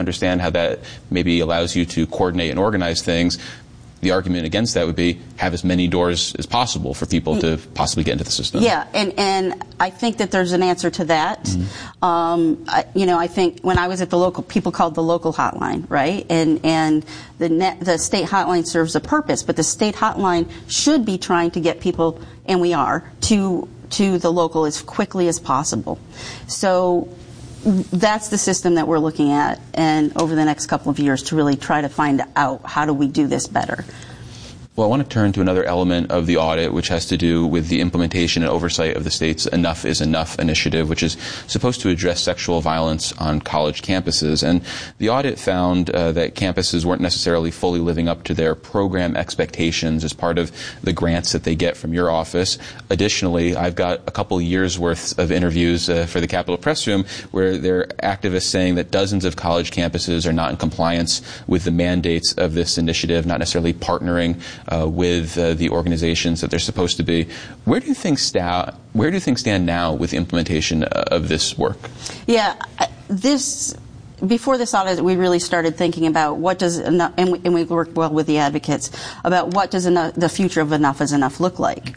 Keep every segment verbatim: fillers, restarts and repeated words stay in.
understand how that maybe allows you to coordinate and organize things. The argument against that would be have as many doors as possible for people to possibly get into the system. Yeah, and, and I think that there's an answer to that. Mm-hmm. um, I, you know, I think when I was at the local, people called the local hotline, right? And and the net, the state hotline serves a purpose, but the state hotline should be trying to get people, and we are, to to the local as quickly as possible. So that's the system that we're looking at, and over the next couple of years to really try to find out how do we do this better. Well, I want to turn to another element of the audit, which has to do with the implementation and oversight of the state's Enough is Enough initiative, which is supposed to address sexual violence on college campuses. And the audit found uh, that campuses weren't necessarily fully living up to their program expectations as part of the grants that they get from your office. Additionally, I've got a couple years worth of interviews uh, for the Capitol Press Room where there are activists saying that dozens of college campuses are not in compliance with the mandates of this initiative, not necessarily partnering Uh, with uh, the organizations that they're supposed to be. Where do you think sta- Where do you think stand now with the implementation uh, of this work? Yeah, this before this audit, we really started thinking about what does enough, and we, and we worked well with the advocates about what does enough, the future of Enough is Enough look like,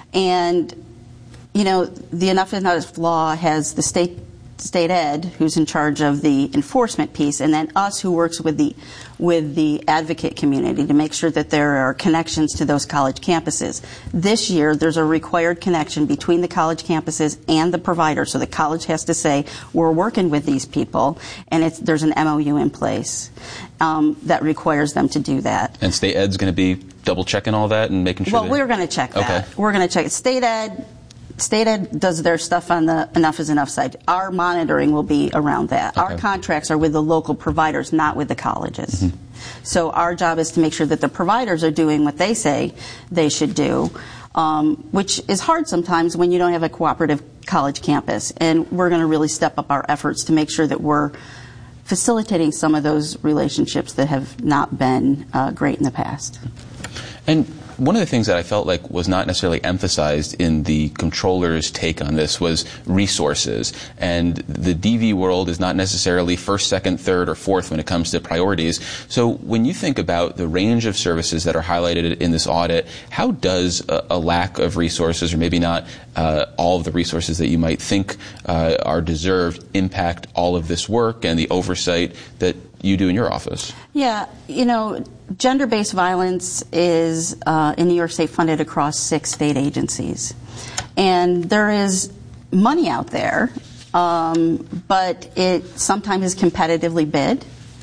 and you know the Enough is Enough law has the state. State Ed, who's in charge of the enforcement piece, and then us, who works with the with the advocate community to make sure that there are connections to those college campuses. This year, there's a required connection between the college campuses and the provider, so the college has to say, we're working with these people, and it's, there's an M O U in place um, that requires them to do that. And State Ed's going to be double-checking all that and making sure Well, that... we're going to check that. Okay. We're going to check it. State Ed... State Ed does their stuff on the Enough is Enough side. Our monitoring will be around that. Okay. Our contracts are with the local providers, not with the colleges. Mm-hmm. So our job is to make sure that the providers are doing what they say they should do, um, which is hard sometimes when you don't have a cooperative college campus. And we're going to really step up our efforts to make sure that we're facilitating some of those relationships that have not been uh, great in the past. And one of the things that I felt like was not necessarily emphasized in the controller's take on this was resources. And the D V world is not necessarily first, second, third, or fourth when it comes to priorities. So when you think about the range of services that are highlighted in this audit, how does a, a lack of resources, or maybe not uh, all of the resources that you might think uh, are deserved, impact all of this work and the oversight that you do in your office? Yeah, you know, gender-based violence is uh, in New York State funded across six state agencies. And there is money out there, um, but it sometimes is competitively bid.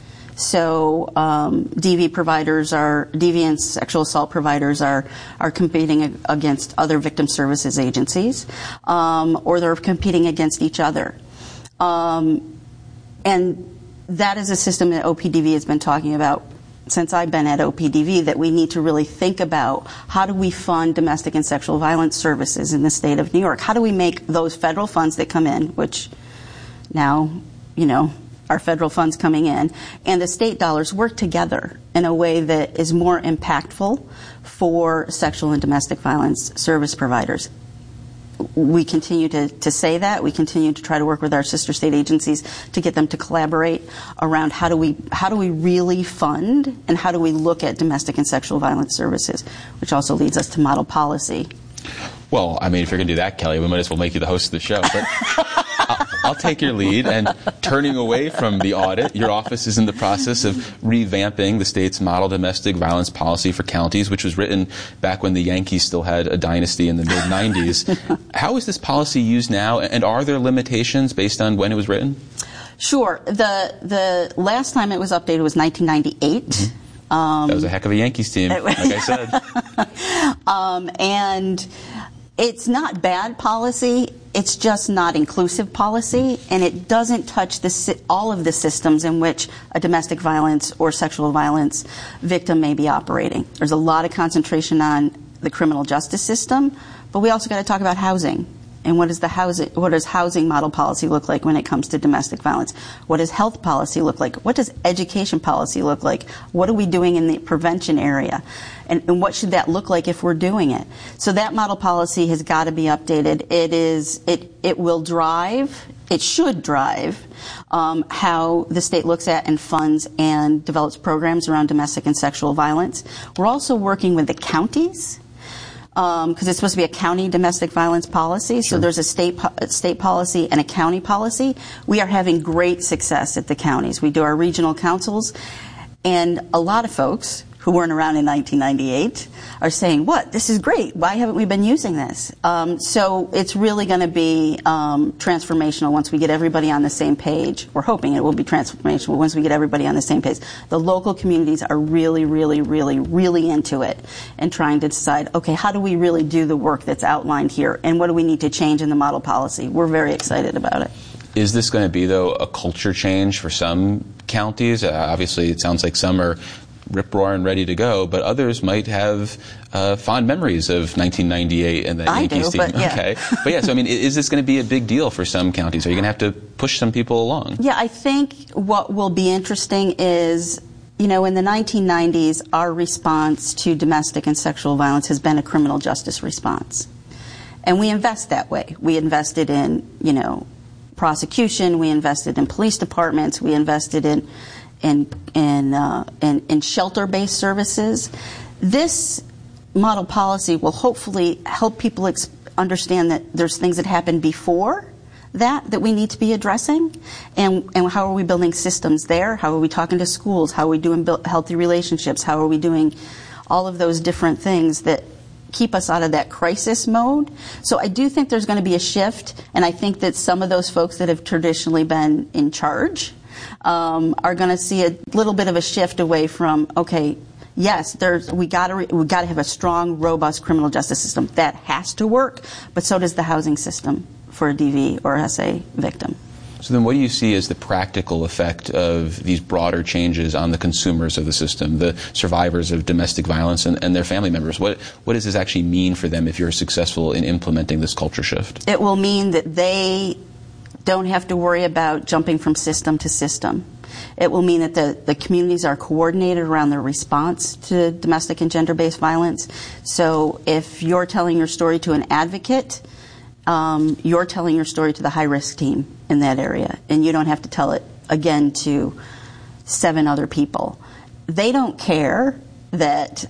So um, D V providers are, D V and sexual assault providers are, are competing against other victim services agencies, um, or they're competing against each other. Um, and that is a system that O P D V has been talking about since I've been at O P D V, that we need to really think about how do we fund domestic and sexual violence services in the state of New York? How do we make those federal funds that come in, which now, you know, are federal funds coming in, and the state dollars work together in a way that is more impactful for sexual and domestic violence service providers? We continue to, to say that. We continue to try to work with our sister state agencies to get them to collaborate around how do we how do we really fund and how do we look at domestic and sexual violence services, which also leads us to model policy. Well, I mean, if you're going to do that, Kelly, we might as well make you the host of the show. But I'll, I'll take your lead. And turning away from the audit, your office is in the process of revamping the state's model domestic violence policy for counties, which was written back when the Yankees still had a dynasty in the mid nineties. How is this policy used now, and are there limitations based on when it was written? Sure. The the last time it was updated was nineteen ninety-eight. Mm-hmm. Um, that was a heck of a Yankees team, like I said. um, and it's not bad policy. It's just not inclusive policy, and it doesn't touch the, all of the systems in which a domestic violence or sexual violence victim may be operating. There's a lot of concentration on the criminal justice system, but we also got to talk about housing. And what does the housing, what does housing model policy look like when it comes to domestic violence? What does health policy look like? What does education policy look like? What are we doing in the prevention area? And, and what should that look like if we're doing it? So that model policy has got to be updated. It is, it, it will drive it should drive um, how the state looks at and funds and develops programs around domestic and sexual violence. We're also working with the counties, because um, it's supposed to be a county domestic violence policy. Sure. So there's a state po- state policy and a county policy. We are having great success at the counties. We do our regional councils, and a lot of folks who weren't around in nineteen ninety-eight are saying, what, this is great. Why haven't we been using this? Um, so it's really going to be um, transformational once we get everybody on the same page. We're hoping it will be transformational once we get everybody on the same page. The local communities are really, really, really, really into it and trying to decide, okay, how do we really do the work that's outlined here, and what do we need to change in the model policy? We're very excited about it. Is this going to be, though, a culture change for some counties? Uh, obviously, it sounds like some are rip-roaring ready to go, but others might have uh, fond memories of nineteen ninety-eight and the I Yankees do, team. But yeah. Okay, but yeah, so I mean, is this going to be a big deal for some counties? Are you going to have to push some people along? Yeah, I think what will be interesting is, you know, in the nineteen nineties, our response to domestic and sexual violence has been a criminal justice response, and we invest that way. We invested in, you know, prosecution. We invested in police departments. We invested in in in, uh, in, in shelter-based services. This model policy will hopefully help people ex- understand that there's things that happened before that that we need to be addressing, and, and how are we building systems there? How are we talking to schools? How are we doing build healthy relationships? How are we doing all of those different things that keep us out of that crisis mode? So I do think there's going to be a shift, and I think that some of those folks that have traditionally been in charge Um, are going to see a little bit of a shift away from, okay, yes, there's we got to we got to have a strong, robust criminal justice system that has to work, but so does the housing system for a D V or S A victim. So then, what do you see as the practical effect of these broader changes on the consumers of the system, the survivors of domestic violence and, and their family members? What what does this actually mean for them if you're successful in implementing this culture shift? It will mean that they don't have to worry about jumping from system to system. It will mean that the, the communities are coordinated around their response to domestic and gender-based violence. So if you're telling your story to an advocate, um, you're telling your story to the high-risk team in that area, and you don't have to tell it again to seven other people. They don't care that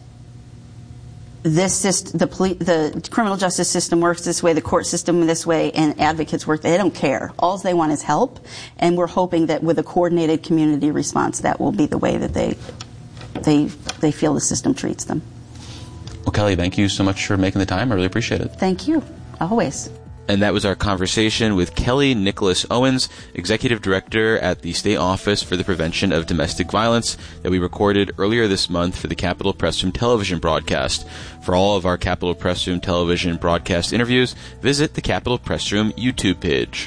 this system, the, poli- the criminal justice system works this way, the court system this way, and advocates work. They don't care. All they want is help, and we're hoping that with a coordinated community response, that will be the way that they they they feel the system treats them. Well, Kelly, thank you so much for making the time. I really appreciate it. Thank you. Always. And that was our conversation with Kelly Nicholas Owens, Executive Director at the State Office for the Prevention of Domestic Violence, that we recorded earlier this month for the Capitol Press Room television broadcast. For all of our Capitol Press Room television broadcast interviews, visit the Capitol Press Room YouTube page.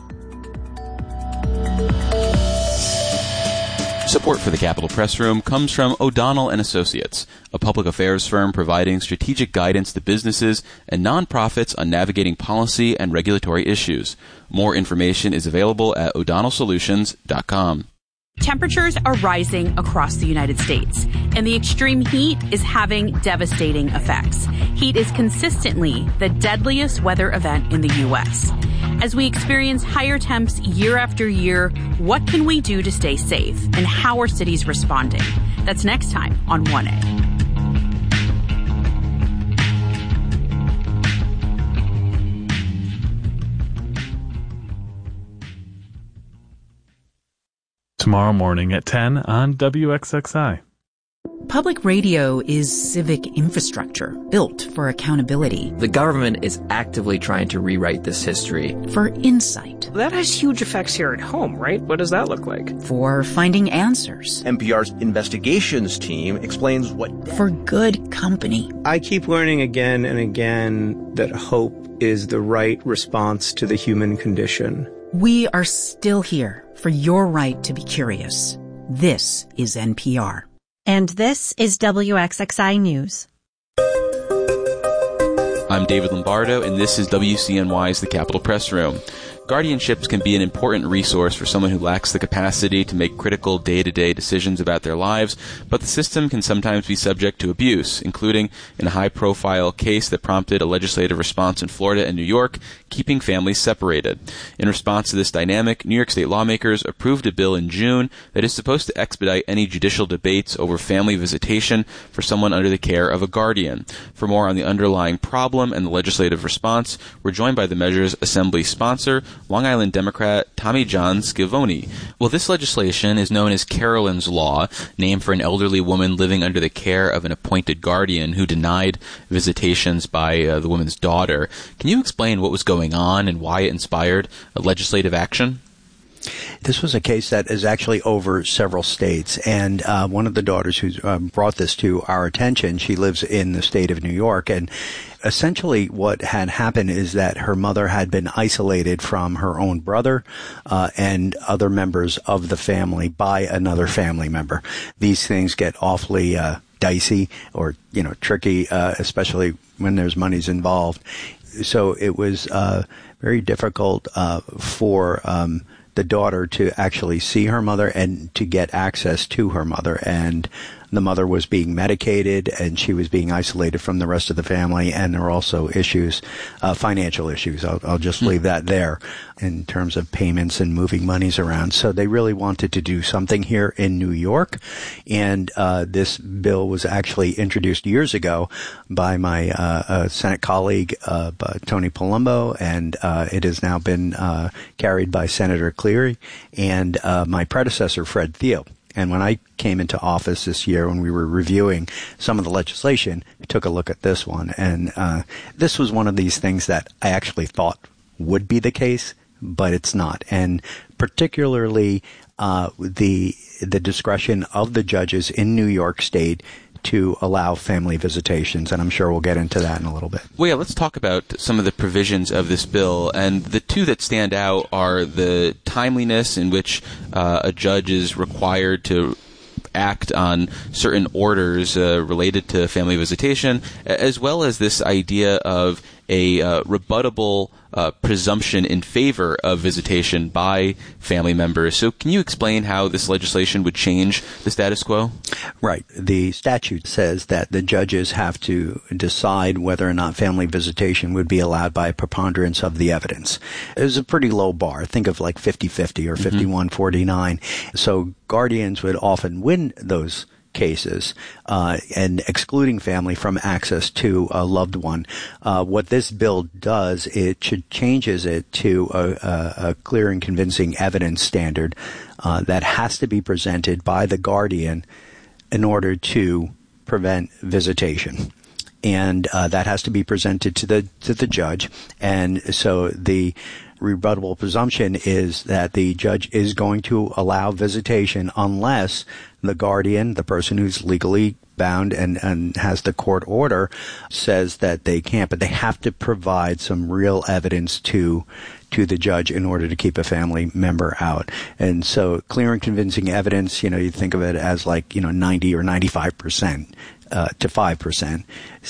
Support for the Capitol Press Room comes from O'Donnell and Associates, a public affairs firm providing strategic guidance to businesses and nonprofits on navigating policy and regulatory issues. More information is available at o'donnell solutions dot com. Temperatures are rising across the United States, and the extreme heat is having devastating effects. Heat is consistently the deadliest weather event in the U S. As we experience higher temps year after year, what can we do to stay safe, and how are cities responding? That's next time on one A. Tomorrow morning at ten on W X X I. Public radio is civic infrastructure built for accountability. The government is actively trying to rewrite this history. For insight. That has huge effects here at home, right? What does that look like? For finding answers. N P R's investigations team explains what... For good company. I keep learning again and again that hope is the right response to the human condition. We are still here for your right to be curious. This is N P R. And this is W X X I News. I'm David Lombardo, and this is W C N Y's The Capitol Press Room. Guardianships can be an important resource for someone who lacks the capacity to make critical day-to-day decisions about their lives, but the system can sometimes be subject to abuse, including in a high-profile case that prompted a legislative response in Florida and New York, keeping families separated. In response to this dynamic, New York State lawmakers approved a bill in June that is supposed to expedite any judicial debates over family visitation for someone under the care of a guardian. For more on the underlying problem and the legislative response, we're joined by the measure's assembly sponsor, Long Island Democrat Tommy John Scavone. Well, this legislation is known as Carolyn's Law, named for an elderly woman living under the care of an appointed guardian who denied visitations by uh, the woman's daughter. Can you explain what was going on and why it inspired a legislative action? This was a case that is actually over several states, and uh, one of the daughters who um, brought this to our attention, she lives in the state of New York, and essentially what had happened is that her mother had been isolated from her own brother uh, and other members of the family by another family member. These things get awfully uh, dicey or, you know, tricky, uh, especially when there's monies involved. So it was uh, very difficult uh, for um the daughter to actually see her mother and to get access to her mother. And the mother was being medicated and she was being isolated from the rest of the family. And there were also issues, uh, financial issues. I'll, I'll just leave that there in terms of payments and moving monies around. So they really wanted to do something here in New York. And, uh, this bill was actually introduced years ago by my, uh, uh Senate colleague, uh, Tony Palumbo. And, uh, it has now been, uh, carried by Senator Cleary and, uh, my predecessor, Fred Thiel. And when I came into office this year, when we were reviewing some of the legislation, I took a look at this one. And uh, this was one of these things that I actually thought would be the case, but it's not. And particularly uh, the the discretion of the judges in New York State to allow family visitations, and I'm sure we'll get into that in a little bit. Well, yeah, let's talk about some of the provisions of this bill, and the two that stand out are the timeliness in which uh, a judge is required to act on certain orders uh, related to family visitation, as well as this idea of a uh, rebuttable uh, presumption in favor of visitation by family members. So can you explain how this legislation would change the status quo? Right. The statute says that the judges have to decide whether or not family visitation would be allowed by a preponderance of the evidence. It was a pretty low bar. Think of like fifty-fifty or fifty-one forty-nine. Mm-hmm. So guardians would often win those cases, uh, and excluding family from access to a loved one. Uh, what this bill does, it should changes it to a, a, a clear and convincing evidence standard uh, that has to be presented by the guardian in order to prevent visitation. And uh, that has to be presented to the to the judge. And so the rebuttable presumption is that the judge is going to allow visitation unless the guardian, the person who's legally bound and, and has the court order, says that they can't, but they have to provide some real evidence to to the judge in order to keep a family member out. And so clear and convincing evidence, you know, you think of it as like, you know, ninety or ninety-five percent uh, to five percent.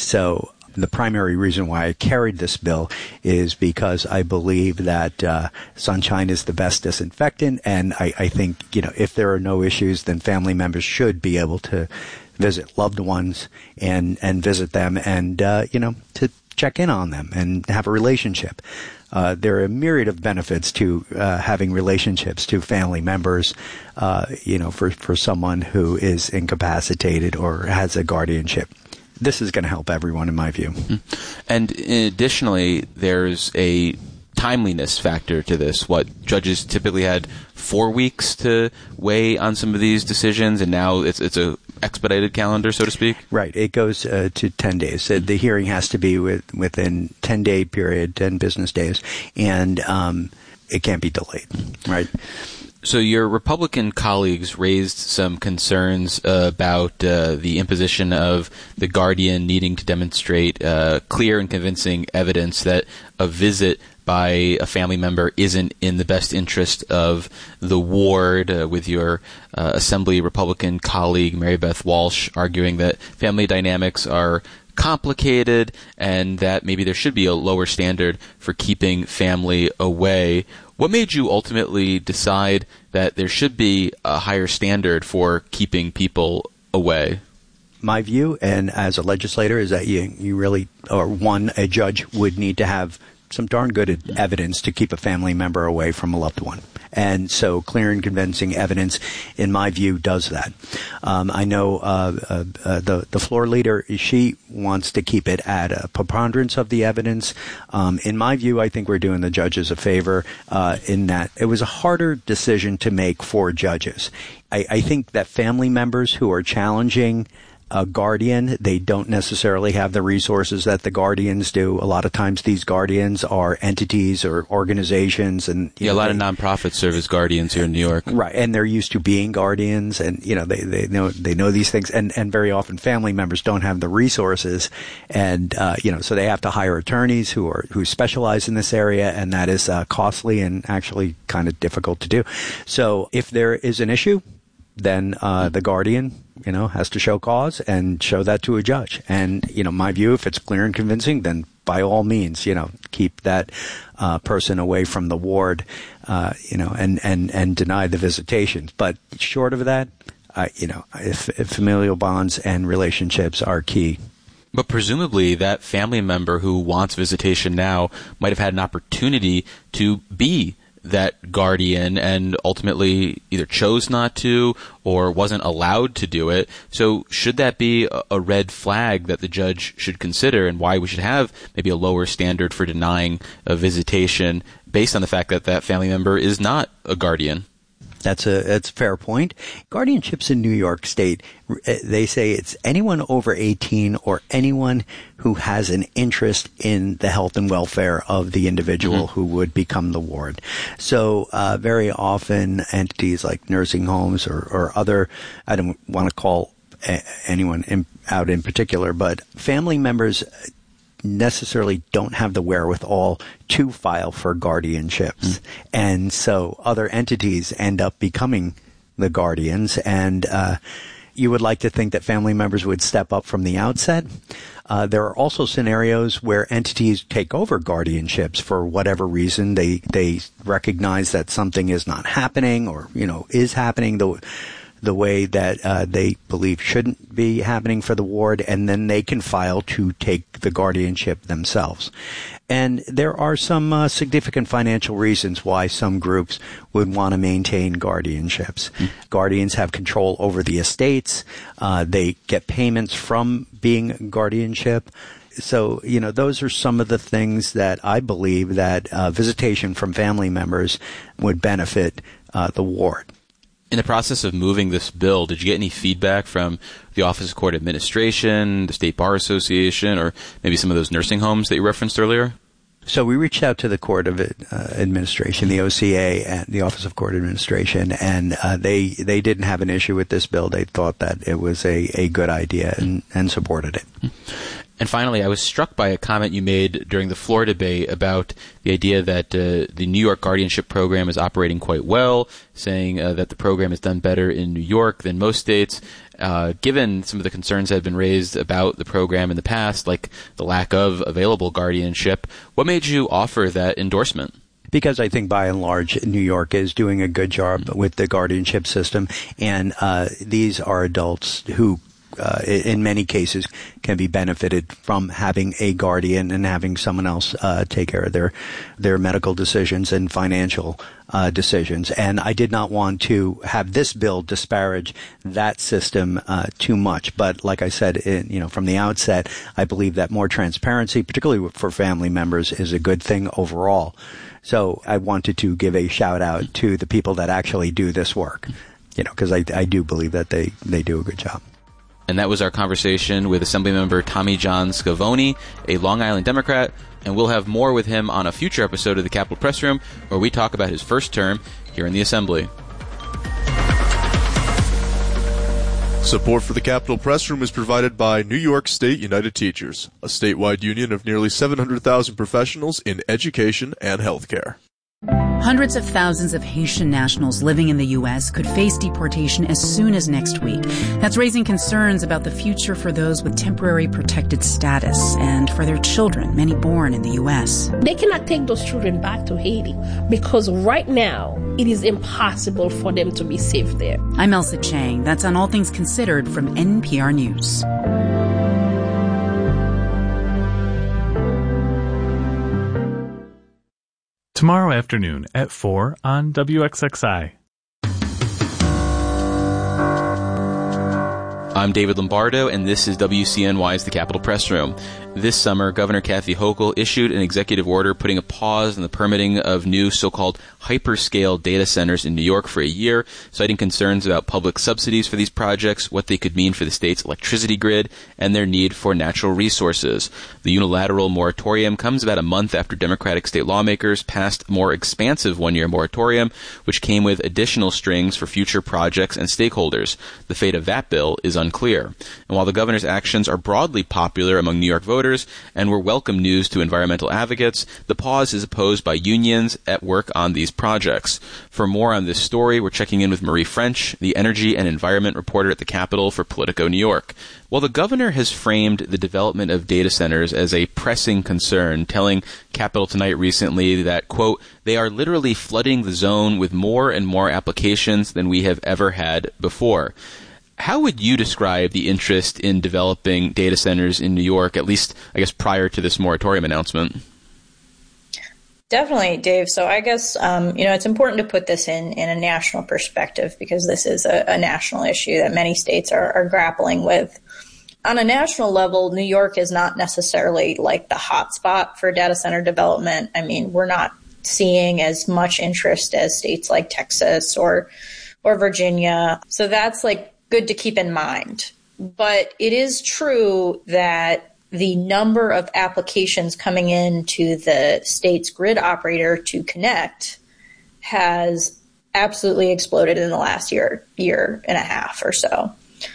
So the primary reason why I carried this bill is because I believe that uh, sunshine is the best disinfectant, and I, I think, you know, if there are no issues, then family members should be able to visit loved ones and, and visit them and, uh, you know, to check in on them and have a relationship. Uh, there are a myriad of benefits to uh, having relationships to family members, uh, you know, for, for someone who is incapacitated or has a guardianship. This is going to help everyone, in my view. And additionally, there's a timeliness factor to this. What judges typically had four weeks to weigh on some of these decisions, and now it's it's a expedited calendar, so to speak. Right. It goes uh, to ten days. Uh, the hearing has to be with, within ten day period, ten business days, and um, it can't be delayed. Right. So your Republican colleagues raised some concerns uh, about uh, the imposition of the guardian needing to demonstrate uh, clear and convincing evidence that a visit by a family member isn't in the best interest of the ward, uh, with your uh, Assembly Republican colleague Mary Beth Walsh arguing that family dynamics are complicated and that maybe there should be a lower standard for keeping family away. What made you ultimately decide that there should be a higher standard for keeping people away? My view, and as a legislator, is that you, you really, or one, a judge would need to have some darn good evidence to keep a family member away from a loved one. And so clear and convincing evidence, in my view, does that. Um, I know uh, uh, uh, the, the floor leader, she wants to keep it at a preponderance of the evidence. Um, in my view, I think we're doing the judges a favor uh, in that it was a harder decision to make for judges. I, I think that family members who are challenging a guardian, they don't necessarily have the resources that the guardians do. A lot of times these guardians are entities or organizations, and yeah, know, a lot they, of nonprofits serve as guardians here in New York. Right, and they're used to being guardians, and you know they, they know they know these things, and, and very often family members don't have the resources, and uh, you know so they have to hire attorneys who are who specialize in this area, and that is uh, costly and actually kind of difficult to do. So if there is an issue, then uh, the guardian, you know, has to show cause and show that to a judge. And, you know, my view, if it's clear and convincing, then by all means, you know, keep that uh, person away from the ward, uh, you know, and, and, and deny the visitations. But short of that, uh, you know, if, if familial bonds and relationships are key. But presumably that family member who wants visitation now might have had an opportunity to be that guardian and ultimately either chose not to or wasn't allowed to do it. So should that be a red flag that the judge should consider, and why we should have maybe a lower standard for denying a visitation based on the fact that that family member is not a guardian? That's a that's a fair point. Guardianships in New York State, they say it's anyone over eighteen or anyone who has an interest in the health and welfare of the individual mm-hmm. who would become the ward. So uh, very often entities like nursing homes or, or other, I don't want to call a, anyone in, out in particular, but family members necessarily don't have the wherewithal to file for guardianships. Mm. And so other entities end up becoming the guardians. And uh, you would like to think that family members would step up from the outset. Uh, there are also scenarios where entities take over guardianships for whatever reason. They they recognize that something is not happening or, you know, is happening the the way that uh, they believe shouldn't be happening for the ward, and then they can file to take the guardianship themselves. And there are some uh, significant financial reasons why some groups would want to maintain guardianships. Mm. Guardians have control over the estates. Uh, they get payments from being guardianship. So, you know, those are some of the things that I believe that uh, visitation from family members would benefit uh, the ward. In the process of moving this bill, did you get any feedback from the Office of Court Administration, the State Bar Association, or maybe some of those nursing homes that you referenced earlier? So we reached out to the Court of uh, Administration, the O C A, and the Office of Court Administration, and uh, they they didn't have an issue with this bill. They thought that it was a, a good idea and, and supported it. And finally, I was struck by a comment you made during the floor debate about the idea that uh, the New York guardianship program is operating quite well, saying uh, that the program is done better in New York than most states. Uh, given some of the concerns that have been raised about the program in the past, like the lack of available guardianship, what made you offer that endorsement? Because I think by and large, New York is doing a good job mm-hmm. with the guardianship system, and uh, these are adults who Uh, in many cases can be benefited from having a guardian and having someone else uh, take care of their their medical decisions and financial uh, decisions. And I did not want to have this bill disparage that system uh, too much. But like I said, it, you know, from the outset, I believe that more transparency, particularly for family members, is a good thing overall. So I wanted to give a shout out to the people that actually do this work, you know, because I, I do believe that they, they do a good job. And that was our conversation with Assemblymember Tommy John Scavone, a Long Island Democrat. And we'll have more with him on a future episode of the Capitol Press Room, where we talk about his first term here in the Assembly. Support for the Capitol Press Room is provided by New York State United Teachers, a statewide union of nearly seven hundred thousand professionals in education and healthcare. Hundreds of thousands of Haitian nationals living in the U S could face deportation as soon as next week. That's raising concerns about the future for those with temporary protected status and for their children, many born in the U S. They cannot take those children back to Haiti because right now it is impossible for them to be safe there. I'm Elsa Chang. That's on All Things Considered from N P R News. Tomorrow afternoon at four on W X X I. I'm David Lombardo, and this is W C N Y's The Capitol Press Room. This summer, Governor Kathy Hochul issued an executive order putting a pause on the permitting of new so-called hyperscale data centers in New York for a year, citing concerns about public subsidies for these projects, what they could mean for the state's electricity grid, and their need for natural resources. The unilateral moratorium comes about a month after Democratic state lawmakers passed a more expansive one-year moratorium, which came with additional strings for future projects and stakeholders. The fate of that bill is unclear. And while the governor's actions are broadly popular among New York voters and were welcome news to environmental advocates, the pause is opposed by unions at work on these projects. For more on this story, we're checking in with Marie French, the energy and environment reporter at the Capitol for Politico New York. Well, the governor has framed the development of data centers as a pressing concern, telling Capitol Tonight recently that, quote, they are literally flooding the zone with more and more applications than we have ever had before. How would you describe the interest in developing data centers in New York, at least, I guess, prior to this moratorium announcement? Definitely, Dave. So I guess, um, you know, it's important to put this in, in a national perspective because this is a, a national issue that many states are, are grappling with. On a national level, New York is not necessarily like the hotspot for data center development. I mean, we're not seeing as much interest as states like Texas or or Virginia. So that's like good to keep in mind. But it is true that the number of applications coming in to the state's grid operator to connect has absolutely exploded in the last year, year and a half or so.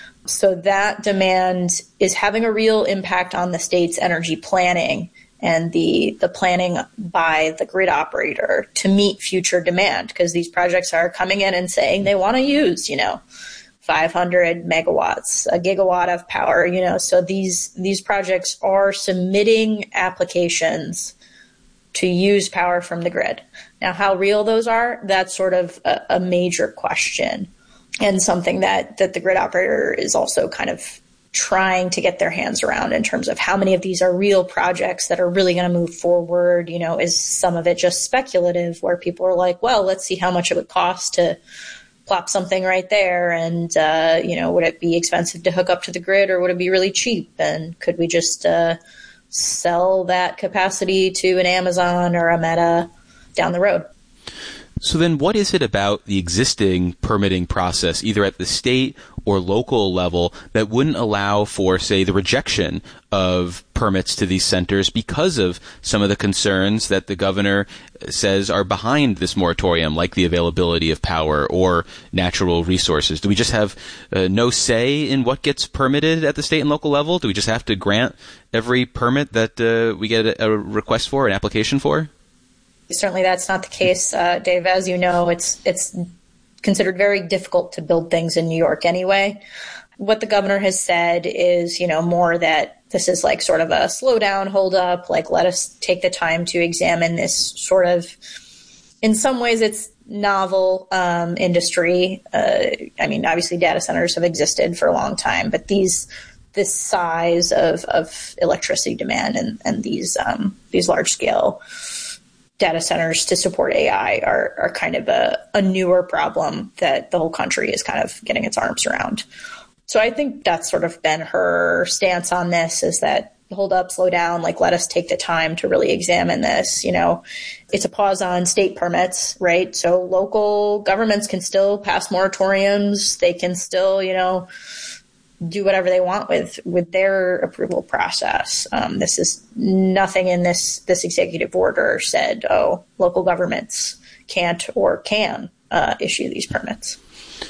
So that demand is having a real impact on the state's energy planning and the, the planning by the grid operator to meet future demand, because these projects are coming in and saying they want to use, you know, five hundred megawatts, a gigawatt of power, you know, so these, these projects are submitting applications to use power from the grid. Now, how real those are, that's sort of a, a major question and something that, that the grid operator is also kind of trying to get their hands around in terms of how many of these are real projects that are really going to move forward. You know, is some of it just speculative where people are like, well, let's see how much it would cost to plop something right there. And, uh, you know, would it be expensive to hook up to the grid or would it be really cheap? And could we just uh, sell that capacity to an Amazon or a Meta down the road? So then what is it about the existing permitting process, either at the state or local level, that wouldn't allow for, say, the rejection of permits to these centers because of some of the concerns that the governor says are behind this moratorium, like the availability of power or natural resources? Do we just have uh, no say in what gets permitted at the state and local level? Do we just have to grant every permit that uh, we get a, a request for, an application for? Certainly that's not the case, uh, Dave. As you know, it's it's considered very difficult to build things in New York anyway. What the governor has said is, you know, more that this is like sort of a slow down, hold up, like let us take the time to examine this sort of, in some ways it's novel um, industry. Uh, I mean, obviously data centers have existed for a long time, but these this size of, of electricity demand and, and these um, these large scale data centers to support A I are, are kind of a, a newer problem that the whole country is kind of getting its arms around. So I think that's sort of been her stance on this, is that hold up, slow down, like let us take the time to really examine this. You know, it's a pause on state permits, right? So local governments can still pass moratoriums. They can still, you know, do whatever they want with, with their approval process. Um, this is nothing in this, this executive order said, oh, local governments can't or can uh, issue these permits.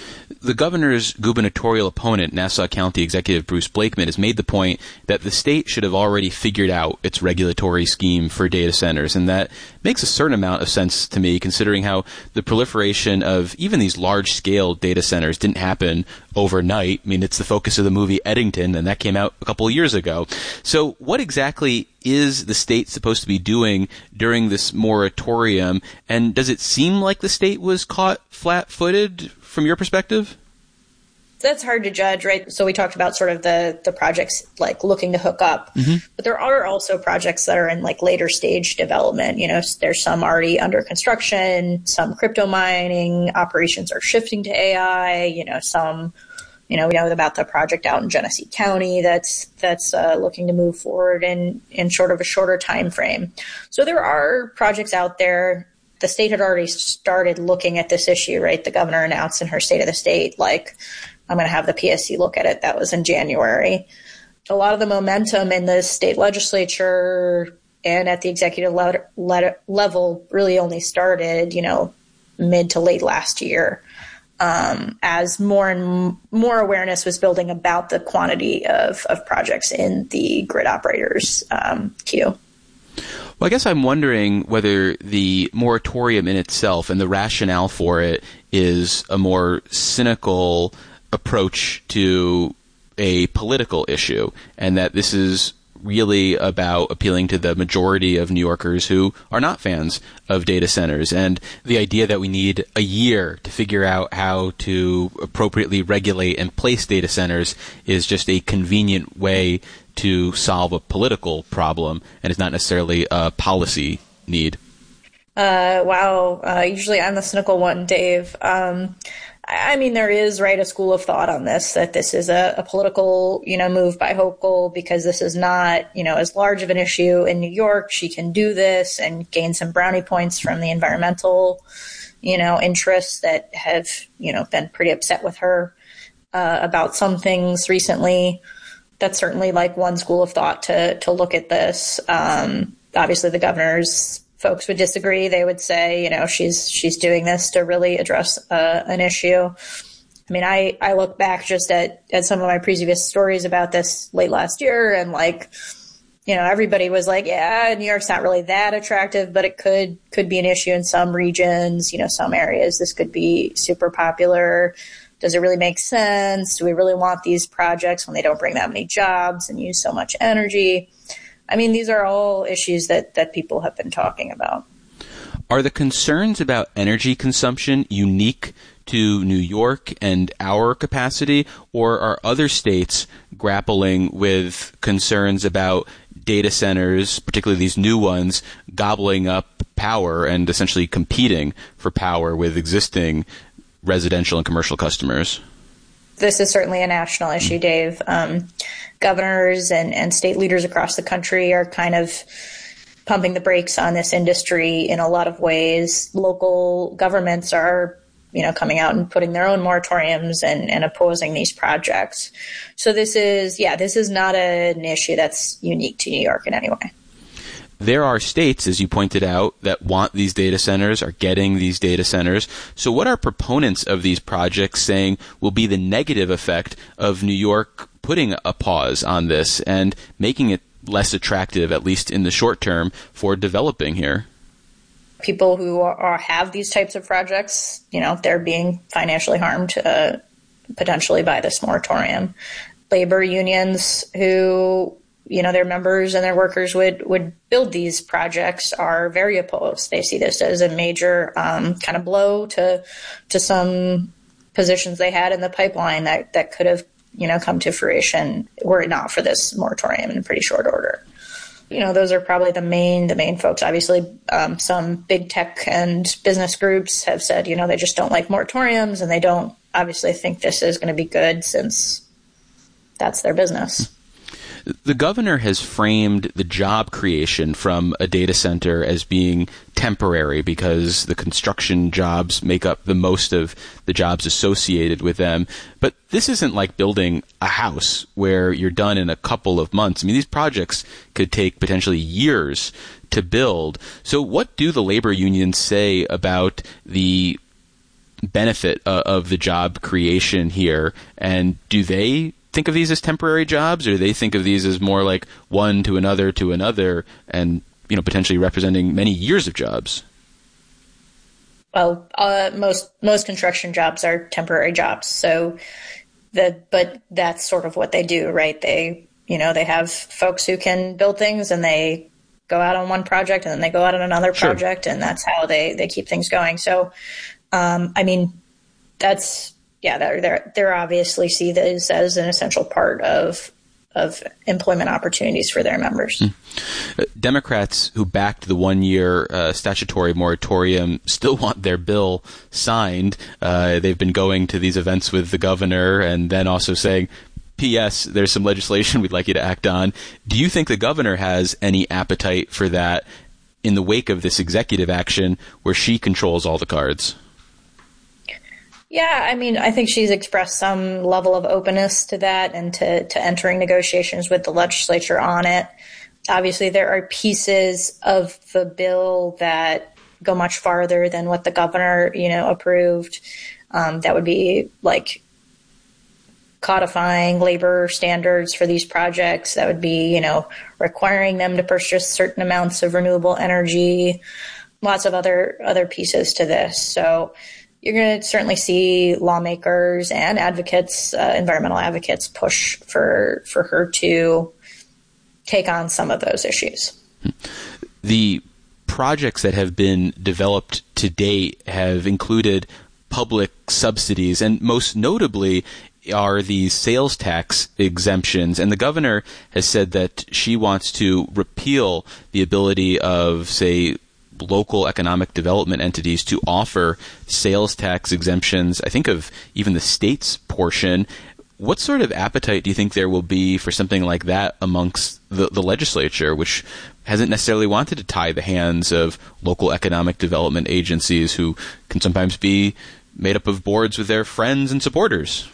the governor's gubernatorial opponent, Nassau County Executive Bruce Blakeman, has made the point that the state should have already figured out its regulatory scheme for data centers, and that makes a certain amount of sense to me, considering how the proliferation of even these large-scale data centers didn't happen overnight. I mean, it's the focus of the movie Eddington, and that came out a couple of years ago. So what exactly is the state supposed to be doing during this moratorium, and does it seem like the state was caught flat-footed from your perspective? That's hard to judge, right? So we talked about sort of the, the projects like looking to hook up, mm-hmm. but there are also projects that are in like later stage development. You know, there's some already under construction, some crypto mining operations are shifting to A I, you know, some, you know, we know about the project out in Genesee County that's, that's uh, looking to move forward in, in sort of a shorter time frame. So there are projects out there. The state had already started looking at this issue, right? The governor announced in her State of the State, like, I'm going to have the P S C look at it. That was in January. A lot of the momentum in the state legislature and at the executive le- le- level really only started, you know, mid to late last year, um, as more and m- more awareness was building about the quantity of, of projects in the grid operators um, queue. Well, I guess I'm wondering whether the moratorium in itself and the rationale for it is a more cynical approach to a political issue, and that this is really about appealing to the majority of New Yorkers who are not fans of data centers, and the idea that we need a year to figure out how to appropriately regulate and place data centers is just a convenient way to solve a political problem, and it's not necessarily a policy need. Uh, wow. Uh, usually I'm the cynical one, Dave. Um, I mean, there is, right, a school of thought on this, that this is a, a political, you know, move by Hochul because this is not, you know, as large of an issue in New York. She can do this and gain some brownie points from the environmental, you know, interests that have, you know, been pretty upset with her uh, about some things recently. That's certainly like one school of thought to, to look at this. Um, obviously the governor's folks would disagree. They would say, you know, she's she's doing this to really address uh, an issue. I mean, I, I look back just at, at some of my previous stories about this late last year, and like, you know, everybody was like, yeah, New York's not really that attractive, but it could could be an issue in some regions, you know, some areas. This could be super popular. Does it really make sense? Do we really want these projects when they don't bring that many jobs and use so much energy? I mean, these are all issues that, that people have been talking about. Are the concerns about energy consumption unique to New York and our capacity, or are other states grappling with concerns about data centers, particularly these new ones, gobbling up power and essentially competing for power with existing residential and commercial customers? This is certainly a national issue, Dave. Um, governors and, and state leaders across the country are kind of pumping the brakes on this industry in a lot of ways. Local governments are, you know, coming out and putting their own moratoriums and, and opposing these projects. So this is, yeah, this is not a, an issue that's unique to New York in any way. There are states, as you pointed out, that want these data centers, are getting these data centers. So what are proponents of these projects saying will be the negative effect of New York putting a pause on this and making it less attractive, at least in the short term, for developing here? People who are, are have these types of projects, you know, they're being financially harmed uh, potentially by this moratorium. Labor unions who, you know, their members and their workers would, would build these projects are very opposed. They see this as a major um, kind of blow to to some positions they had in the pipeline that, that could have, you know, come to fruition were it not for this moratorium in pretty short order. You know, those are probably the main the main folks. Obviously, um, some big tech and business groups have said, you know, they just don't like moratoriums, and they don't obviously think this is going to be good since that's their business. The governor has framed the job creation from a data center as being temporary because the construction jobs make up the most of the jobs associated with them. But this isn't like building a house where you're done in a couple of months. I mean, these projects could take potentially years to build. So what do the labor unions say about the benefit uh, of the job creation here? And do they think of these as temporary jobs, or do they think of these as more like one to another to another, and you know potentially representing many years of jobs? Well, uh, most most construction jobs are temporary jobs. So, the but that's sort of what they do, right? They you know they have folks who can build things, and they go out on one project, and then they go out on another Sure. project, and that's how they they keep things going. So, um, I mean, that's. Yeah, they're, they're, they're obviously see this as an essential part of of employment opportunities for their members. Mm. Uh, Democrats who backed the one-year uh, statutory moratorium still want their bill signed. Uh, they've been going to these events with the governor and then also saying, P S, there's some legislation we'd like you to act on. Do you think the governor has any appetite for that in the wake of this executive action where she controls all the cards? Yeah, I mean, I think she's expressed some level of openness to that and to, to entering negotiations with the legislature on it. Obviously, there are pieces of the bill that go much farther than what the governor, you know, approved. Um, that would be like codifying labor standards for these projects. That would be, you know, requiring them to purchase certain amounts of renewable energy. Lots of other other pieces to this. So you're going to certainly see lawmakers and advocates, uh, environmental advocates, push for for her to take on some of those issues. The projects that have been developed to date have included public subsidies, and most notably are the sales tax exemptions. And the governor has said that she wants to repeal the ability of, say, local economic development entities to offer sales tax exemptions, I think of even the state's portion. What sort of appetite do you think there will be for something like that amongst the, the legislature, which hasn't necessarily wanted to tie the hands of local economic development agencies who can sometimes be made up of boards with their friends and supporters?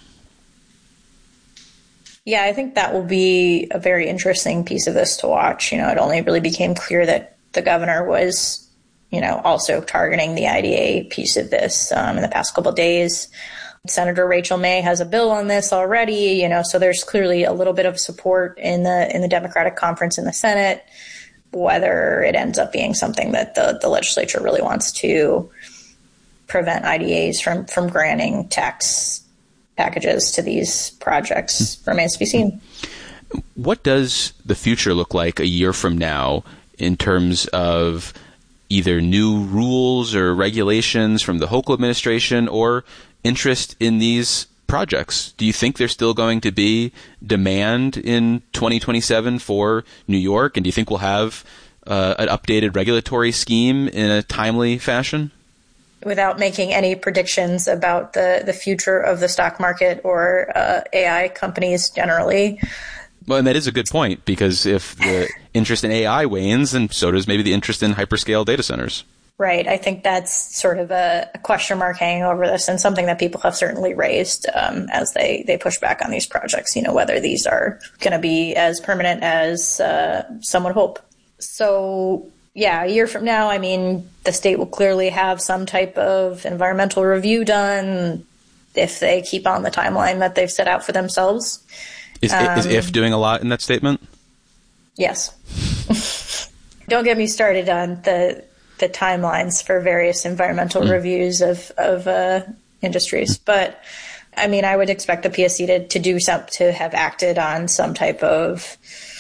Yeah, I think that will be a very interesting piece of this to watch. You know, it only really became clear that the governor was, you know, also targeting the I D A piece of this um, in the past couple of days. Senator Rachel May has a bill on this already, you know, so there's clearly a little bit of support in the in the Democratic conference in the Senate. Whether it ends up being something that the, the legislature really wants to prevent I D As from, from granting tax packages to these projects remains to be seen. What does the future look like a year from now in terms of either new rules or regulations from the Hochul administration or interest in these projects? Do you think there's still going to be demand in twenty twenty-seven for New York? And do you think we'll have uh, an updated regulatory scheme in a timely fashion? Without making any predictions about the, the future of the stock market or uh, A I companies generally. Well, and that is a good point, because if the interest in A I wanes, then so does maybe the interest in hyperscale data centers. Right. I think that's sort of a, a question mark hanging over this, and something that people have certainly raised um, as they, they push back on these projects, you know, whether these are going to be as permanent as uh, some would hope. So, yeah, a year from now, I mean, the state will clearly have some type of environmental review done if they keep on the timeline that they've set out for themselves. Is, um, is if doing a lot in that statement? Yes. Don't get me started on the the timelines for various environmental mm. reviews of of uh, industries, mm. but I mean, I would expect the P S C to to do some to have acted on some type of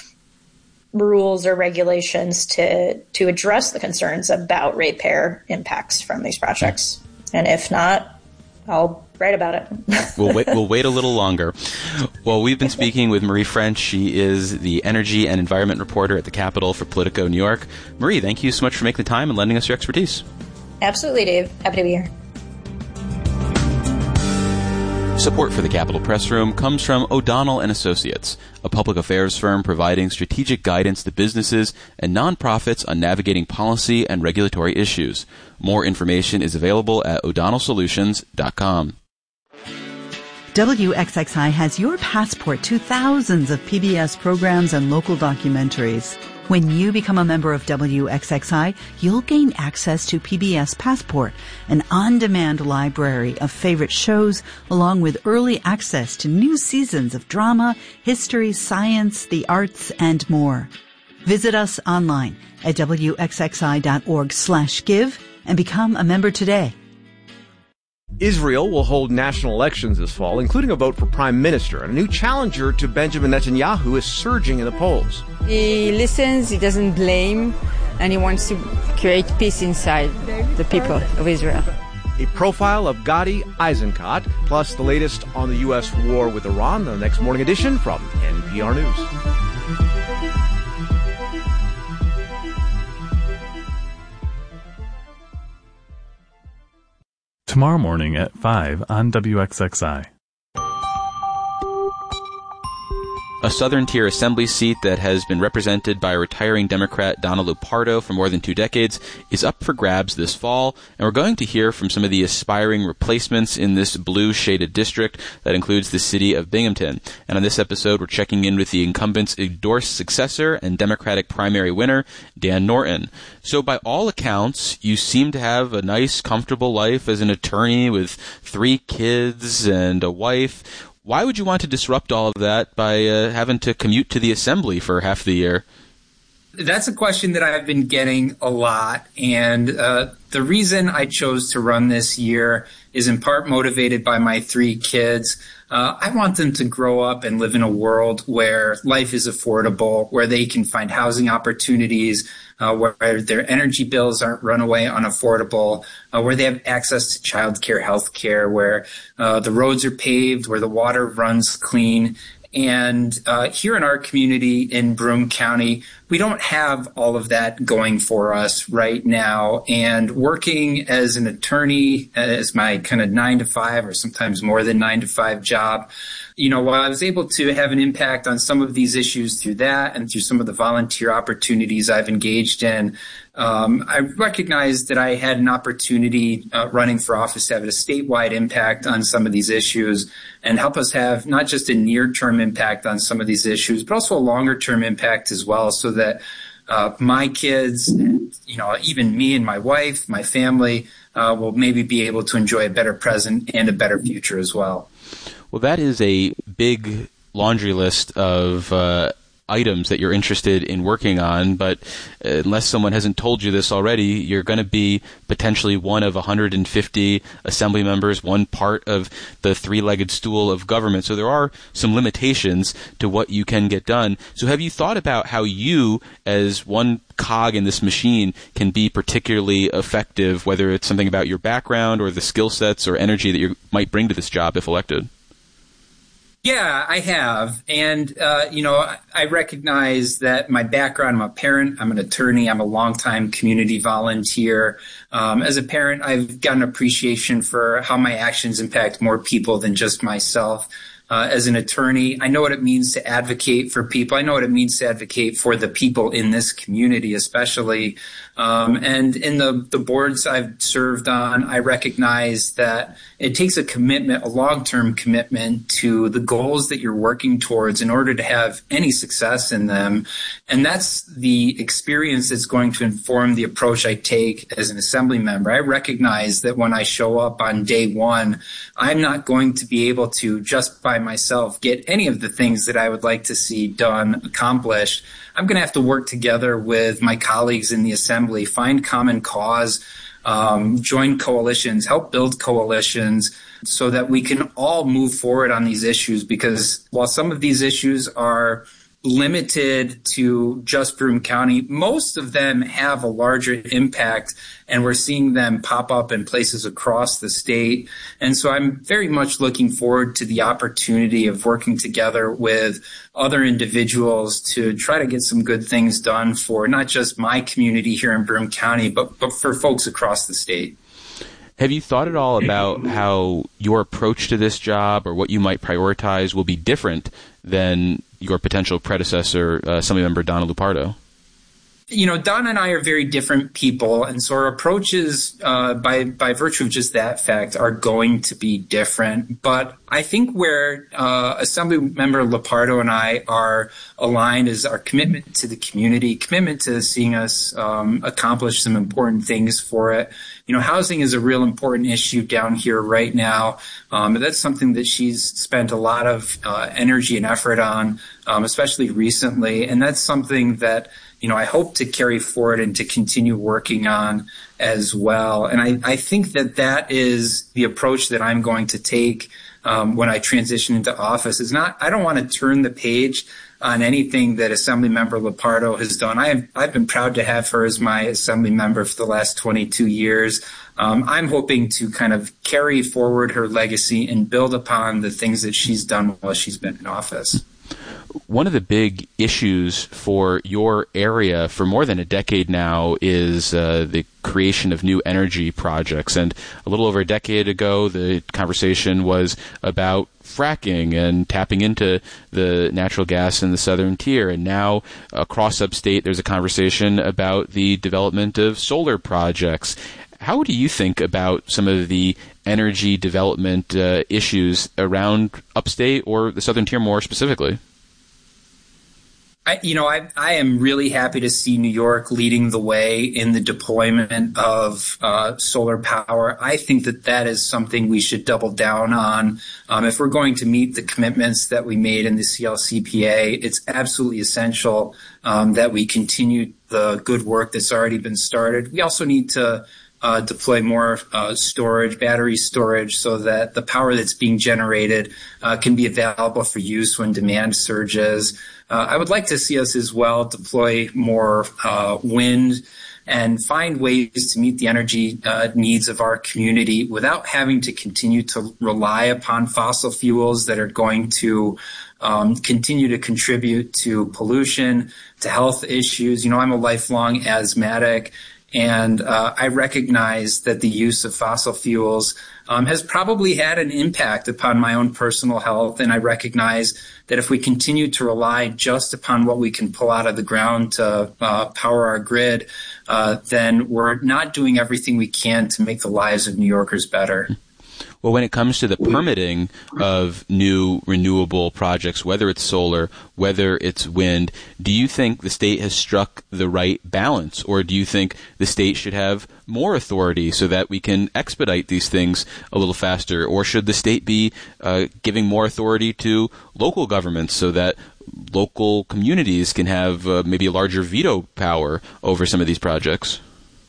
rules or regulations to to address the concerns about ratepayer impacts from these projects, and if not, I'll write about it. we'll wait. We'll wait a little longer. Well, we've been speaking with Marie French. She is the energy and environment reporter at the Capitol for Politico New York. Marie, thank you so much for making the time and lending us your expertise. Absolutely, Dave. Happy to be here. Support for the Capitol Press Room comes from O'Donnell and Associates, a public affairs firm providing strategic guidance to businesses and nonprofits on navigating policy and regulatory issues. More information is available at o'donnell solutions dot com. W X X I has your passport to thousands of P B S programs and local documentaries. When you become a member of W X X I, you'll gain access to P B S Passport, an on-demand library of favorite shows, along with early access to new seasons of drama, history, science, the arts, and more. Visit us online at W X X I dot org slash give and become a member today. Israel will hold national elections this fall, including a vote for prime minister, and a new challenger to Benjamin Netanyahu is surging in the polls. He listens, he doesn't blame, and he wants to create peace inside the people of Israel. A profile of Gadi Eisenkot, plus the latest on the U S war with Iran, the next morning edition from N P R News. Tomorrow morning at five on W X X I. A Southern Tier Assembly seat that has been represented by retiring Democrat Donna Lupardo for more than two decades is up for grabs this fall, and we're going to hear from some of the aspiring replacements in this blue-shaded district that includes the city of Binghamton. And on this episode, we're checking in with the incumbent's endorsed successor and Democratic primary winner, Dan Norton. So by all accounts, you seem to have a nice, comfortable life as an attorney with three kids and a wife. Why would you want to disrupt all of that by uh, having to commute to the assembly for half the year? That's a question that I've been getting a lot, and uh, the reason I chose to run this year is in part motivated by my three kids. Uh, I want them to grow up and live in a world where life is affordable, where they can find housing opportunities, uh, where their energy bills aren't runaway unaffordable, uh, where they have access to childcare, health care, where uh, the roads are paved, where the water runs clean. And uh, here in our community in Broome County, we don't have all of that going for us right now. And working as an attorney, as my kind of nine to five or sometimes more than nine to five job, you know, while I was able to have an impact on some of these issues through that and through some of the volunteer opportunities I've engaged in, um, I recognized that I had an opportunity uh, running for office to have a statewide impact on some of these issues and help us have not just a near-term impact on some of these issues, but also a longer-term impact as well, so that uh, my kids, and, you know, even me and my wife, my family, uh, will maybe be able to enjoy a better present and a better future as well. Well, that is a big laundry list of uh, items that you're interested in working on, but unless someone hasn't told you this already, you're going to be potentially one of one hundred fifty assembly members, one part of the three-legged stool of government. So there are some limitations to what you can get done. So have you thought about how you, as one cog in this machine, can be particularly effective, whether it's something about your background or the skill sets or energy that you might bring to this job if elected? Yeah, I have. And, uh, you know, I recognize that my background, I'm a parent, I'm an attorney, I'm a longtime community volunteer. Um, as a parent, I've got an appreciation for how my actions impact more people than just myself. Uh, as an attorney, I know what it means to advocate for people. I know what it means to advocate for the people in this community, especially. Um, and in the, the boards I've served on, I recognize that it takes a commitment, a long-term commitment to the goals that you're working towards in order to have any success in them. And that's the experience that's going to inform the approach I take as an assembly member. I recognize that when I show up on day one, I'm not going to be able to just by myself get any of the things that I would like to see done, accomplished. I'm going to have to work together with my colleagues in the assembly, find common cause, um, join coalitions, help build coalitions so that we can all move forward on these issues, because while some of these issues are limited to just Broome County, most of them have a larger impact, and we're seeing them pop up in places across the state. And so I'm very much looking forward to the opportunity of working together with other individuals to try to get some good things done for not just my community here in Broome County, but, but for folks across the state. Have you thought at all about how your approach to this job or what you might prioritize will be different than your potential predecessor, uh, Assemblymember Donna Lupardo? you know, Don and I are very different people, and so our approaches, uh, by by virtue of just that fact, are going to be different. But I think where uh, Assemblymember Lupardo and I are aligned is our commitment to the community, commitment to seeing us um, accomplish some important things for it. You know, housing is a real important issue down here right now. Um, that's something that she's spent a lot of uh, energy and effort on, um, especially recently, and that's something that, you know, I hope to carry forward and to continue working on as well. And I, I think that that is the approach that I'm going to take um, when I transition into office. Is not, I don't want to turn the page on anything that Assemblymember Lupardo has done. I have, I've been proud to have her as my Assembly member for the last twenty-two years. Um, I'm hoping to kind of carry forward her legacy and build upon the things that she's done while she's been in office. One of the big issues for your area for more than a decade now is uh, the creation of new energy projects. And a little over a decade ago, the conversation was about fracking and tapping into the natural gas in the southern tier. And now across upstate, there's a conversation about the development of solar projects. How do you think about some of the energy development uh, issues around upstate or the southern tier more specifically? I, you know, I, I am really happy to see New York leading the way in the deployment of uh, solar power. I think that that is something we should double down on. Um, if we're going to meet the commitments that we made in the C L C P A, it's absolutely essential um, that we continue the good work that's already been started. We also need to Uh, deploy more uh, storage, battery storage, so that the power that's being generated uh, can be available for use when demand surges. Uh, I would like to see us as well deploy more uh, wind and find ways to meet the energy uh, needs of our community without having to continue to rely upon fossil fuels that are going to um, continue to contribute to pollution, to health issues. You know, I'm a lifelong asthmatic. And uh, I recognize that the use of fossil fuels um, has probably had an impact upon my own personal health. And I recognize that if we continue to rely just upon what we can pull out of the ground to uh, power our grid, uh, then we're not doing everything we can to make the lives of New Yorkers better. Well, when it comes to the permitting of new renewable projects, whether it's solar, whether it's wind, do you think the state has struck the right balance, or do you think the state should have more authority so that we can expedite these things a little faster, or should the state be uh, giving more authority to local governments so that local communities can have uh, maybe a larger veto power over some of these projects?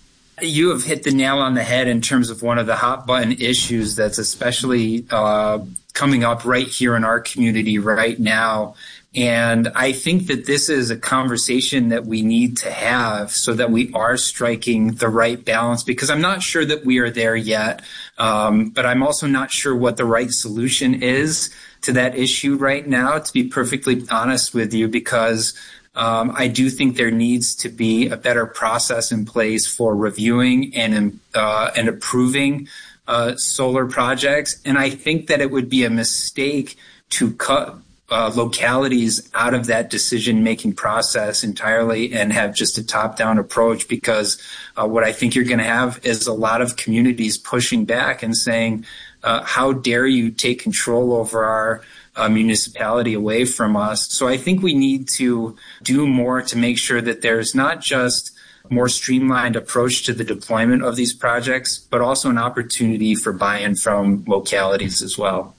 You have hit the nail on the head in terms of one of the hot button issues that's especially uh, coming up right here in our community right now. And I think that this is a conversation that we need to have so that we are striking the right balance, because I'm not sure that we are there yet. Um, but I'm also not sure what the right solution is to that issue right now, to be perfectly honest with you, because Um, I do think there needs to be a better process in place for reviewing and uh, and approving uh, solar projects. And I think that it would be a mistake to cut uh, localities out of that decision-making process entirely and have just a top-down approach, because uh, what I think you're going to have is a lot of communities pushing back and saying, uh, how dare you take control over our Uh, municipality away from us. So I think we need to do more to make sure that there's not just a more streamlined approach to the deployment of these projects, but also an opportunity for buy-in from localities as well.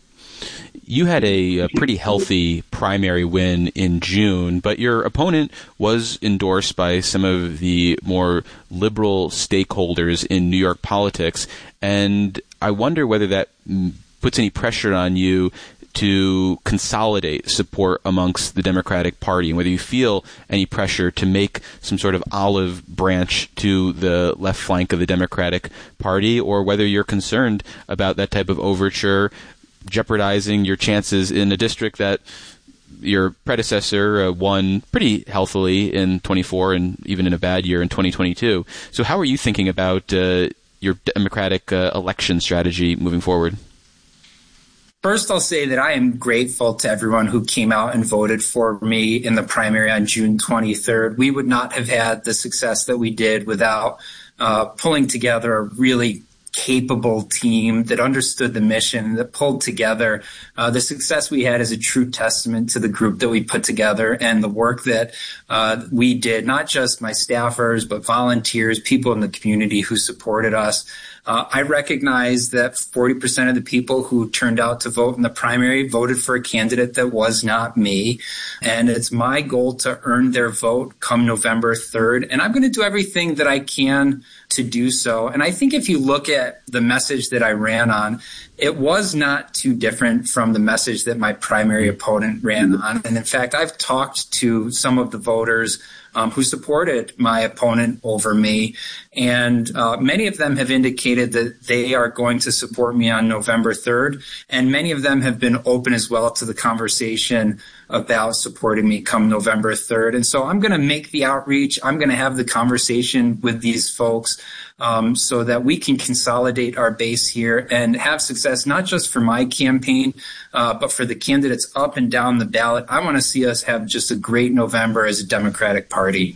You had a, a pretty healthy primary win in June, but your opponent was endorsed by some of the more liberal stakeholders in New York politics, and I wonder whether that puts any pressure on you to consolidate support amongst the Democratic Party, and whether you feel any pressure to make some sort of olive branch to the left flank of the Democratic Party, or whether you're concerned about that type of overture jeopardizing your chances in a district that your predecessor uh, won pretty healthily in twenty-four and even in a bad year in twenty twenty-two. So how are you thinking about uh, your Democratic uh, election strategy moving forward? First, I'll say that I am grateful to everyone who came out and voted for me in the primary on June twenty-third. We would not have had the success that we did without uh, pulling together a really capable team that understood the mission, that pulled together. Uh, the success we had is a true testament to the group that we put together and the work that uh, we did, not just my staffers, but volunteers, people in the community who supported us. Uh, I recognize that forty percent of the people who turned out to vote in the primary voted for a candidate that was not me. And it's my goal to earn their vote come November third. And I'm going to do everything that I can to do so. And I think if you look at the message that I ran on, it was not too different from the message that my primary opponent ran on. And in fact, I've talked to some of the voters Um, who supported my opponent over me. And uh, many of them have indicated that they are going to support me on November third. And many of them have been open as well to the conversation about supporting me come November third. And so I'm going to make the outreach. I'm going to have the conversation with these folks um, so that we can consolidate our base here and have success, not just for my campaign, uh, but for the candidates up and down the ballot. I want to see us have just a great November as a Democratic Party.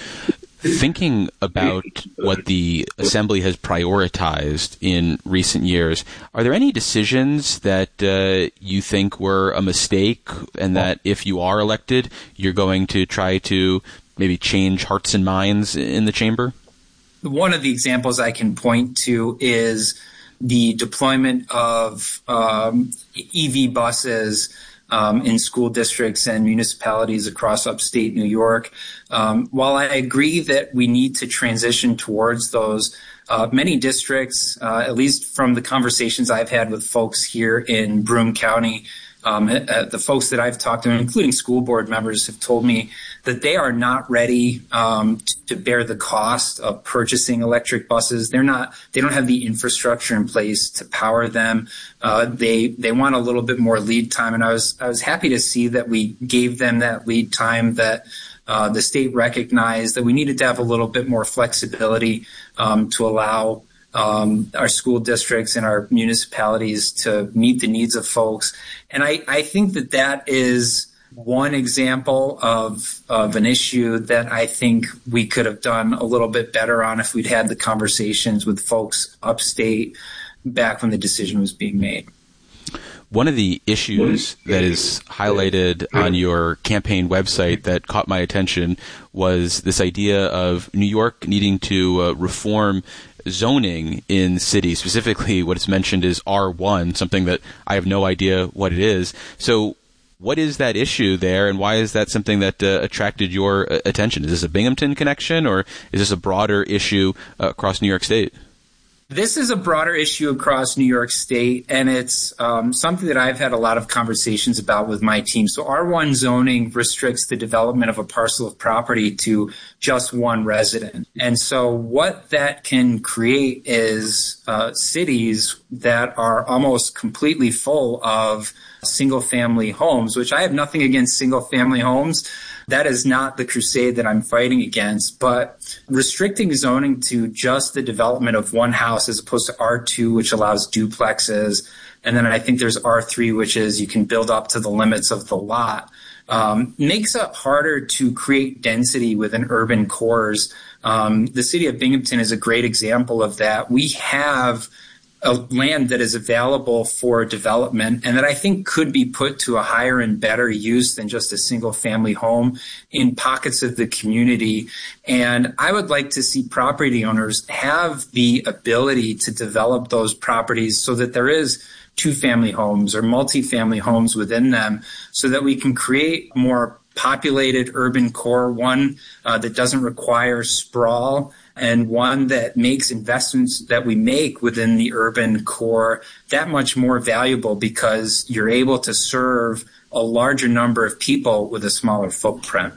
Thinking about what the Assembly has prioritized in recent years, are there any decisions that uh, you think were a mistake and that if you are elected, you're going to try to maybe change hearts and minds in the chamber? One of the examples I can point to is the deployment of um, E V buses Um, in school districts and municipalities across upstate New York. Um, while I agree that we need to transition towards those, uh, many districts, uh, at least from the conversations I've had with folks here in Broome County, um, uh, the folks that I've talked to, including school board members, have told me that they are not ready um, to, to bear the cost of purchasing electric buses. They're not. They don't have the infrastructure in place to power them. Uh, they they want a little bit more lead time, and I was I was happy to see that we gave them that lead time. That uh, the state recognized that we needed to have a little bit more flexibility um, to allow Um, our school districts and our municipalities to meet the needs of folks. And I, I think that that is one example of, of an issue that I think we could have done a little bit better on if we'd had the conversations with folks upstate back when the decision was being made. One of the issues that is highlighted on your campaign website that caught my attention was this idea of New York needing to uh, reform zoning in cities. Specifically, what is mentioned is R one, something that I have no idea what it is. So what is that issue there, and why is that something that uh, attracted your uh, attention? Is this a Binghamton connection, or is this a broader issue uh, across New York State? This is a broader issue across New York State, and it's um, something that I've had a lot of conversations about with my team. So R one zoning restricts the development of a parcel of property to just one resident. And so what that can create is uh, cities that are almost completely full of single-family homes, which I have nothing against single-family homes. That is not the crusade that I'm fighting against, but restricting zoning to just the development of one house as opposed to R two, which allows duplexes, and then I think there's R three, which is you can build up to the limits of the lot, um, makes it harder to create density within urban cores. Um, the city of Binghamton is a great example of that. We have a land that is available for development and that I think could be put to a higher and better use than just a single family home in pockets of the community. And I would like to see property owners have the ability to develop those properties so that there is two family homes or multifamily homes within them so that we can create more populated urban core, one uh, that doesn't require sprawl, and one that makes investments that we make within the urban core that much more valuable because you're able to serve a larger number of people with a smaller footprint.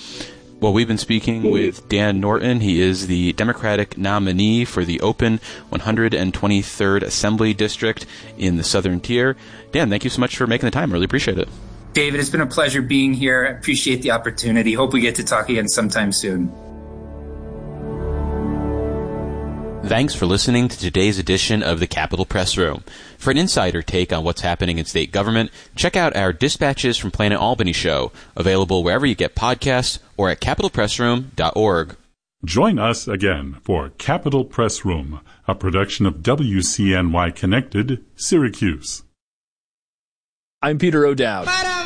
Well, we've been speaking with Dan Norton. He is the Democratic nominee for the open one hundred twenty-third Assembly District in the Southern Tier. Dan, thank you so much for making the time. Really appreciate it. David, it's been a pleasure being here. I appreciate the opportunity. Hope we get to talk again sometime soon. Thanks for listening to today's edition of the Capitol Press Room. For an insider take on what's happening in state government, check out our Dispatches from Planet Albany show, available wherever you get podcasts or at capital press room dot org. Join us again for Capitol Press Room, a production of W C N Y Connected, Syracuse. I'm Peter O'Dowd.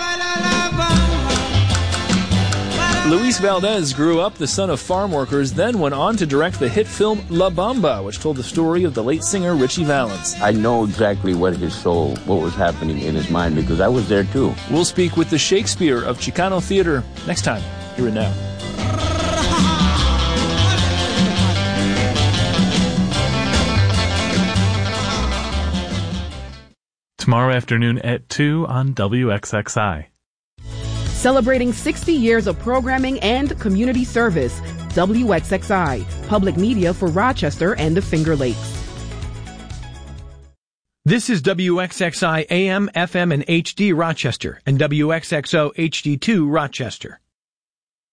Luis Valdez grew up the son of farm workers, then went on to direct the hit film La Bamba, which told the story of the late singer Richie Valens. I know exactly what his soul, what was happening in his mind, because I was there too. We'll speak with the Shakespeare of Chicano theater next time, here and now. Tomorrow afternoon at two on W X X I. Celebrating sixty years of programming and community service, W X X I, public media for Rochester and the Finger Lakes. This is W X X I A M, F M, and H D Rochester, and W X X O H D two Rochester.